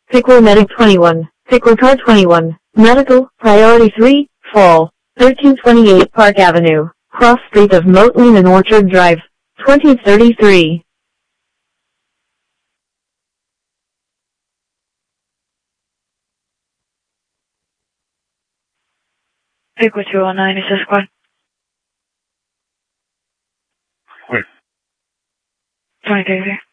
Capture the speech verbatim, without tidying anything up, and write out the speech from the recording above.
Pickle Medic twenty-one, Pickle Car twenty-one, Medical, Priority three, Fall, thirteen twenty-eight Park Avenue, Cross Street of Moatland and Orchard Drive, twenty thirty-three. Pickle two oh nine, is this squad? Wait. twenty thirty-three.